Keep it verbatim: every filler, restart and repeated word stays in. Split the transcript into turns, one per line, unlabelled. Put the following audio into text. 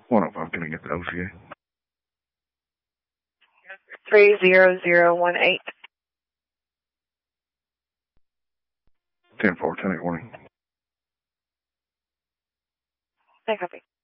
one oh five, can I get the O C A?
three zero zero one eight.
ten four, ten eight warning.
I copy.